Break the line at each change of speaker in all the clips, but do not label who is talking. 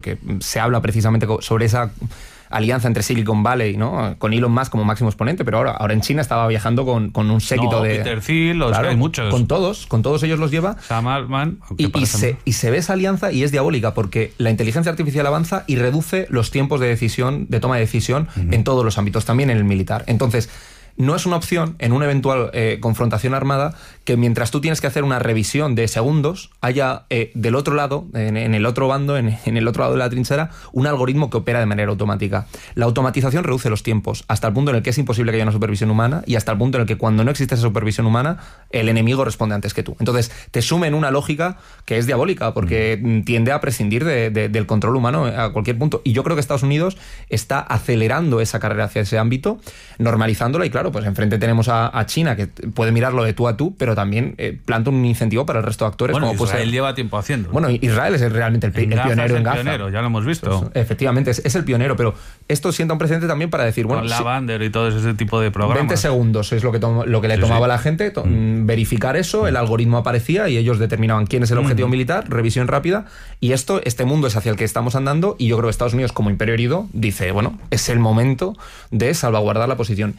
porque se habla precisamente sobre esa alianza entre Silicon Valley, ¿no? Con Elon Musk como máximo exponente, pero ahora en China estaba viajando con un séquito de...
Peter Thiel, claro, hay muchos.
Con todos ellos los lleva.
Sam Altman.
Y se ve esa alianza y es diabólica porque la inteligencia artificial avanza y reduce los tiempos de toma de decisión en todos los ámbitos, también en el militar. Entonces, no es una opción en una eventual confrontación armada que mientras tú tienes que hacer una revisión de segundos, haya del otro lado, en el otro bando, en el otro lado de la trinchera, un algoritmo que opera de manera automática. La automatización reduce los tiempos hasta el punto en el que es imposible que haya una supervisión humana y hasta el punto en el que cuando no existe esa supervisión humana, el enemigo responde antes que tú. Entonces, te sume en una lógica que es diabólica porque tiende a prescindir del control humano a cualquier punto. Y yo creo que Estados Unidos está acelerando esa carrera hacia ese ámbito, normalizándola y claro, pues enfrente tenemos a China que puede mirarlo de tú a tú, pero también planta un incentivo para el resto de actores.
Bueno,
como
Israel lleva tiempo haciendo.
Bueno, Israel es realmente el pionero en Gaza.
Pionero, ya lo hemos visto.
Pues, efectivamente, es el pionero, pero esto sienta un precedente también para decir, bueno...
Con Lavander y todo ese tipo de programas.
20 segundos es lo que le tomaba a la gente, verificar eso, el algoritmo aparecía y ellos determinaban quién es el objetivo militar, revisión rápida, y este mundo es hacia el que estamos andando, y yo creo que Estados Unidos, como imperio herido, dice, bueno, es el momento de salvaguardar la posición.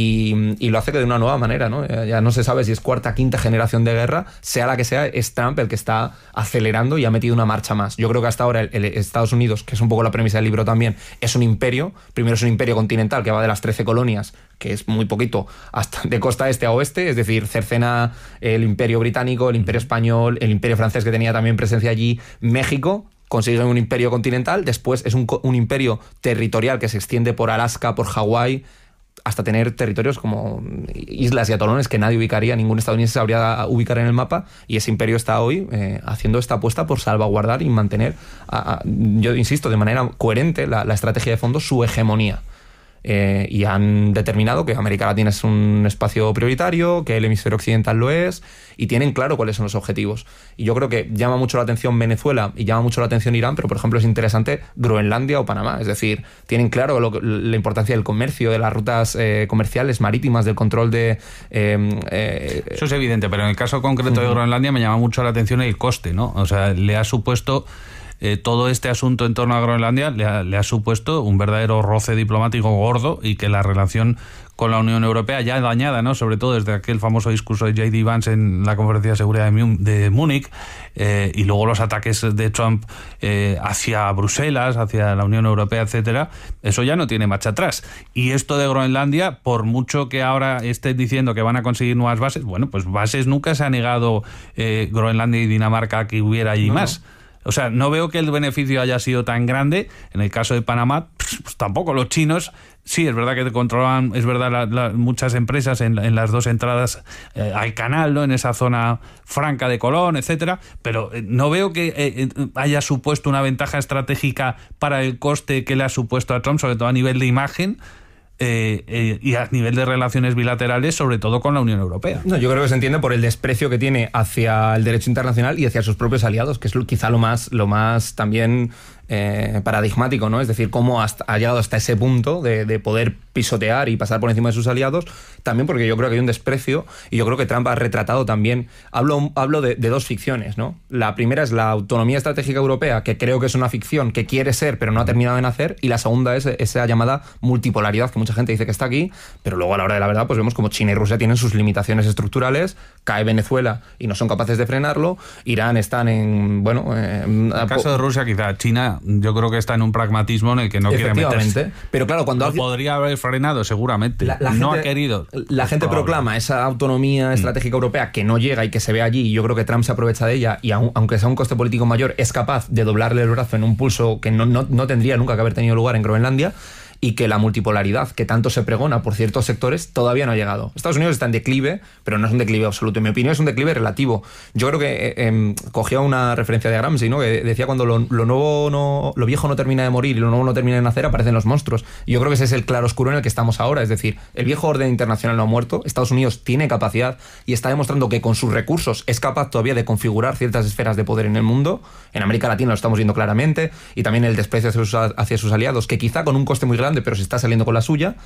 Y lo hace de una nueva manera, ¿no? Ya no se sabe si es cuarta, quinta generación de guerra, sea la que sea, es Trump el que está acelerando y ha metido una marcha más. Yo creo que hasta ahora el Estados Unidos, que es un poco la premisa del libro también, es un imperio. Primero es un imperio continental que va de las 13 colonias, que es muy poquito, hasta de costa este a oeste, es decir, cercena el imperio británico, el imperio español, el imperio francés que tenía también presencia allí, México. Consiguen un imperio continental, después es un imperio territorial que se extiende por Alaska, por Hawái, hasta tener territorios como islas y atolones que nadie ubicaría, ningún estadounidense sabría ubicar en el mapa, y ese imperio está hoy haciendo esta apuesta por salvaguardar y mantener, yo insisto, de manera coherente la estrategia de fondo, su hegemonía. Y han determinado que América Latina es un espacio prioritario, que el hemisferio occidental lo es, y tienen claro cuáles son los objetivos. Y yo creo que llama mucho la atención Venezuela y llama mucho la atención Irán, pero por ejemplo es interesante Groenlandia o Panamá. Es decir, tienen claro la importancia del comercio, de las rutas comerciales marítimas, del control de...
Eso es evidente, pero en el caso concreto de Groenlandia me llama mucho la atención el coste, ¿no? O sea, le ha supuesto... todo este asunto en torno a Groenlandia le ha supuesto un verdadero roce diplomático gordo, y que la relación con la Unión Europea, ya dañada, ¿no? Sobre todo desde aquel famoso discurso de J.D. Vance en la Conferencia de Seguridad de Múnich, y luego los ataques de Trump hacia Bruselas, hacia la Unión Europea, etcétera, eso ya no tiene marcha atrás. Y esto de Groenlandia, por mucho que ahora estén diciendo que van a conseguir nuevas bases, bueno, pues bases nunca se ha negado Groenlandia y Dinamarca que hubiera allí más. O sea, no veo que el beneficio haya sido tan grande. En el caso de Panamá, pues tampoco. Los chinos, sí, es verdad que controlan, es verdad, muchas empresas en las dos entradas al canal, ¿no? En esa zona franca de Colón, etcétera, pero no veo que haya supuesto una ventaja estratégica para el coste que le ha supuesto a Trump, sobre todo a nivel de imagen. Y a nivel de relaciones bilaterales, sobre todo con la Unión Europea.
No, yo creo que se entiende por el desprecio que tiene hacia el derecho internacional y hacia sus propios aliados, que es quizá lo más también paradigmático, ¿no? Es decir, cómo ha llegado hasta ese punto de poder pisotear y pasar por encima de sus aliados, también porque yo creo que hay un desprecio, y yo creo que Trump ha retratado también, hablo de dos ficciones, ¿no? La primera es la autonomía estratégica europea, que creo que es una ficción que quiere ser, pero no ha terminado de nacer, y la segunda es esa llamada multipolaridad, que mucha gente dice que está aquí, pero luego a la hora de la verdad pues vemos como China y Rusia tienen sus limitaciones estructurales, cae Venezuela y no son capaces de frenarlo, Irán están en, en
el caso de Rusia, quizá China yo creo que está en un pragmatismo en el que no quiere meterse.
Pero claro, cuando
alguien podría haber frenado seguramente,
la
no
gente,
ha querido.
La gente proclama esa autonomía estratégica europea que no llega y que se ve allí, y yo creo que Trump se aprovecha de ella, y aunque sea un coste político mayor, es capaz de doblarle el brazo en un pulso que no tendría nunca que haber tenido lugar en Groenlandia, y que la multipolaridad que tanto se pregona por ciertos sectores todavía no ha llegado. Estados Unidos está en declive, pero no es un declive absoluto. En mi opinión es un declive relativo. Yo creo que cogía una referencia de Gramsci, ¿no? Que decía cuando lo viejo no termina de morir y lo nuevo no termina de nacer, aparecen los monstruos. Y yo creo que ese es el claroscuro en el que estamos ahora. Es decir, el viejo orden internacional no ha muerto, Estados Unidos tiene capacidad y está demostrando que con sus recursos es capaz todavía de configurar ciertas esferas de poder en el mundo. En América Latina lo estamos viendo claramente, y también el desprecio hacia sus aliados, que quizá con un coste muy grande, pero se está saliendo con la suya.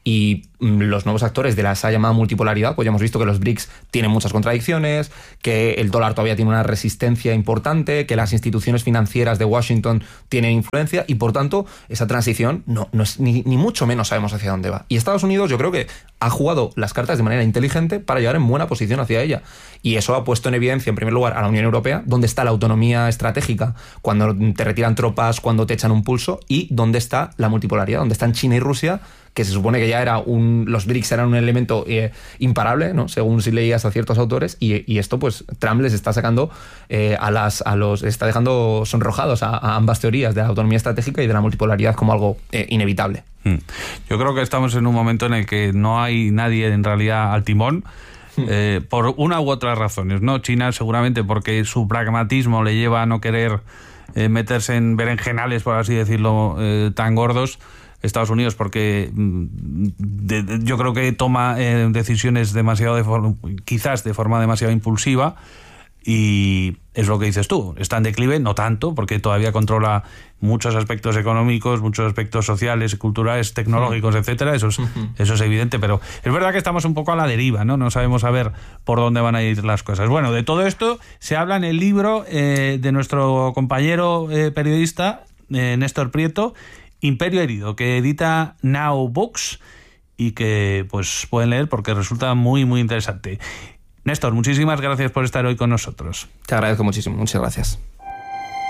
y los nuevos actores de esa llamada multipolaridad, pues ya hemos visto que los BRICS tienen muchas contradicciones, que el dólar todavía tiene una resistencia importante, que las instituciones financieras de Washington tienen influencia y por tanto esa transición no es ni mucho menos sabemos hacia dónde va. Y Estados Unidos yo creo que ha jugado las cartas de manera inteligente para llegar en buena posición hacia ella. Y eso ha puesto en evidencia, en primer lugar, a la Unión Europea, dónde está la autonomía estratégica cuando te retiran tropas, cuando te echan un pulso, y dónde está la multipolaridad, dónde están China y Rusia, que se supone que ya era los BRICS eran un elemento imparable, ¿no? Según si leías a ciertos autores, y esto pues Trump les está sacando está dejando sonrojados a ambas teorías de la autonomía estratégica y de la multipolaridad como algo inevitable.
Yo creo que estamos en un momento en el que no hay nadie en realidad al timón, por una u otras razones, ¿no? China seguramente porque su pragmatismo le lleva a no querer meterse en berenjenales, por así decirlo, tan gordos. Estados Unidos porque yo creo que toma decisiones quizás de forma demasiado impulsiva, y es lo que dices tú, está en declive, no tanto, porque todavía controla muchos aspectos económicos, muchos aspectos sociales, culturales, tecnológicos, etcétera, eso es evidente, pero es verdad que estamos un poco a la deriva, ¿no? No sabemos a ver por dónde van a ir las cosas. Bueno, de todo esto se habla en el libro de nuestro compañero periodista, Néstor Prieto, Imperio Herido, que edita Now Books y que pues pueden leer porque resulta muy, muy interesante. Néstor, muchísimas gracias por estar hoy con nosotros.
Te agradezco muchísimo, muchas gracias.